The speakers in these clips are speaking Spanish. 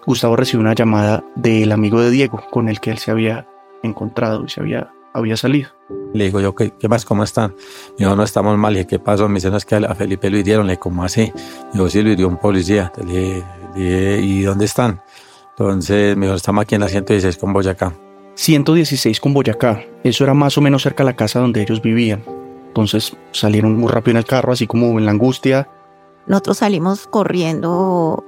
Gustavo recibió una llamada del amigo de Diego con el que él se había encontrado y había salido. Le digo yo, ¿qué más? ¿Cómo están? Me dijo, no, estamos mal. Y ¿qué pasó? Me dice, no, es que a Felipe lo hirieron. Le dije, ¿cómo así? Me dijo, sí, lo hirió un policía. Le dije, ¿y dónde están? Entonces me dijo, estamos aquí en la 116 con Boyacá. 116 con Boyacá. Eso era más o menos cerca de la casa donde ellos vivían. Entonces salieron muy rápido en el carro, así como en la angustia. Nosotros salimos corriendo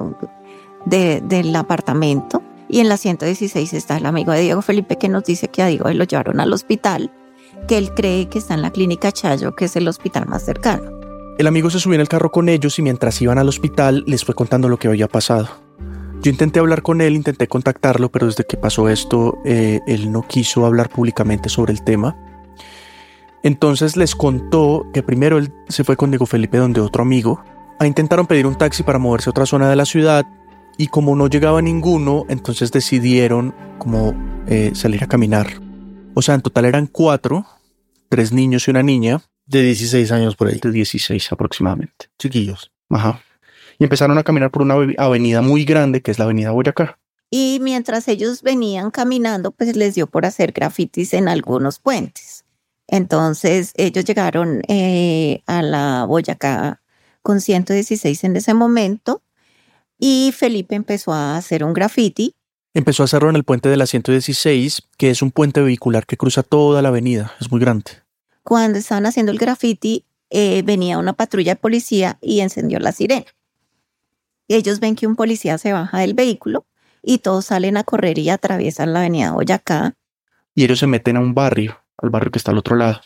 del apartamento y en la 116 está el amigo de Diego Felipe que nos dice que a Diego lo llevaron al hospital, que él cree que está en la clínica Chayo, que es el hospital más cercano. El amigo se subió en el carro con ellos y mientras iban al hospital les fue contando lo que había pasado. Yo intenté hablar con él, intenté contactarlo, pero desde que pasó esto, él no quiso hablar públicamente sobre el tema. Entonces les contó que primero él se fue con Diego Felipe donde otro amigo. Intentaron pedir un taxi para moverse a otra zona de la ciudad y como no llegaba ninguno, entonces decidieron como salir a caminar. O sea, en total eran 4, 3 niños y una niña. De 16 años por ahí. De 16 aproximadamente. Chiquillos. Ajá. Y empezaron a caminar por una avenida muy grande que es la avenida Boyacá. Y mientras ellos venían caminando, pues les dio por hacer grafitis en algunos puentes. Entonces ellos llegaron a la Boyacá con 116 en ese momento y Felipe empezó a hacer un grafiti. Empezó a hacerlo en el puente de la 116, que es un puente vehicular que cruza toda la avenida, es muy grande. Cuando estaban haciendo el grafiti, venía una patrulla de policía y encendió la sirena. Ellos ven que un policía se baja del vehículo y todos salen a correr y atraviesan la avenida Boyacá. Y ellos se meten a un barrio, al barrio que está al otro lado.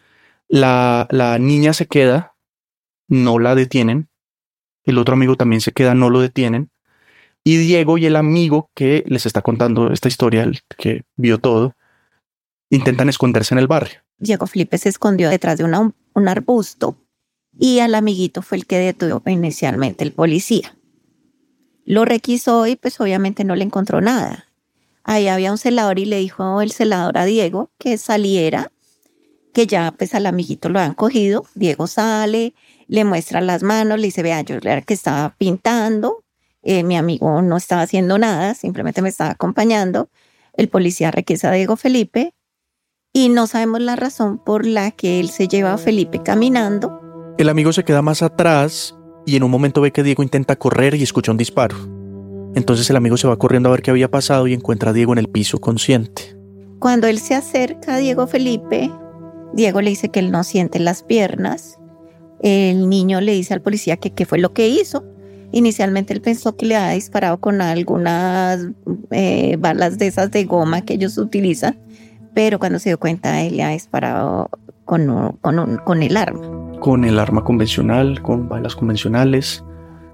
La niña se queda, no la detienen. El otro amigo también se queda, no lo detienen. Y Diego y el amigo que les está contando esta historia, el que vio todo, intentan esconderse en el barrio. Diego Felipe se escondió detrás de un arbusto y al amiguito fue el que detuvo inicialmente el policía. Lo requisó y pues obviamente no le encontró nada. Ahí había un celador y le dijo el celador a Diego que saliera, que ya pues al amiguito lo han cogido. Diego sale, le muestra las manos, le dice, vea, yo era que estaba pintando, mi amigo no estaba haciendo nada, simplemente me estaba acompañando. El policía requisa a Diego Felipe y no sabemos la razón por la que él se lleva a Felipe caminando. El amigo se queda más atrás y en un momento ve que Diego intenta correr y escucha un disparo. Entonces el amigo se va corriendo a ver qué había pasado y encuentra a Diego en el piso consciente. Cuando él se acerca a Diego Felipe, Diego le dice que él no siente las piernas. El niño le dice al policía que qué fue lo que hizo. Inicialmente él pensó que le había disparado con algunas balas de esas de goma que ellos utilizan, pero cuando se dio cuenta él le ha disparado con el arma. Con el arma convencional, con balas convencionales.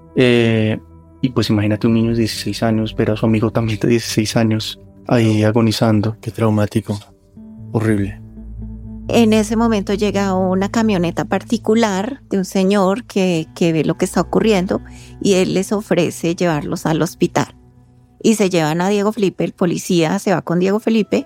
Y pues imagínate un niño de 16 años, ver a su amigo también de 16 años ahí agonizando. Qué traumático. Horrible. En ese momento llega una camioneta particular de un señor que ve lo que está ocurriendo y él les ofrece llevarlos al hospital. Y se llevan a Diego Felipe, el policía se va con Diego Felipe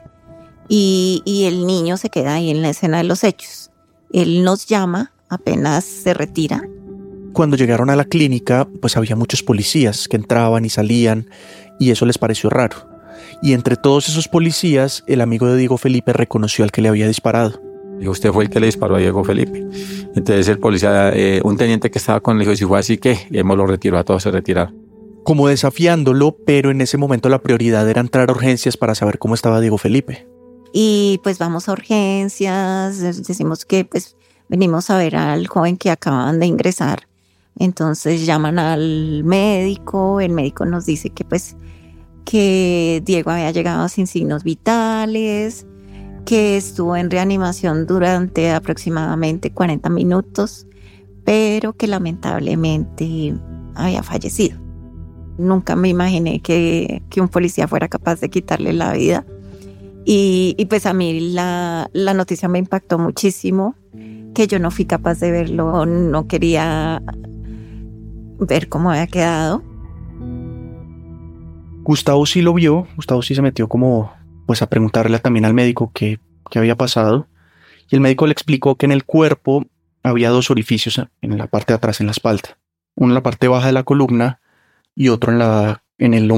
y el niño se queda ahí en la escena de los hechos. Él nos llama apenas se retira. Cuando llegaron a la clínica, pues había muchos policías que entraban y salían y eso les pareció raro. Y entre todos esos policías, el amigo de Diego Felipe reconoció al que le había disparado. Dijo, usted fue el que le disparó a Diego Felipe. Entonces el policía, un teniente que estaba con él, dijo, si fue así, ¿qué? Y hemos lo retiró, a todos se retiraron. Como desafiándolo, pero en ese momento la prioridad era entrar a urgencias para saber cómo estaba Diego Felipe. Y pues vamos a urgencias, decimos que pues venimos a ver al joven que acaban de ingresar. Entonces llaman al médico, el médico nos dice que pues que Diego había llegado sin signos vitales, que estuvo en reanimación durante aproximadamente 40 minutos, pero que lamentablemente había fallecido. Nunca me imaginé que un policía fuera capaz de quitarle la vida. Y pues a mí la noticia me impactó muchísimo, que yo no fui capaz de verlo, no quería ver cómo había quedado. Gustavo sí lo vio, Gustavo sí se metió como pues a preguntarle también al médico qué había pasado. Y el médico le explicó que en el cuerpo había 2 orificios en la parte de atrás, en la espalda. Uno en la parte baja de la columna y otro en el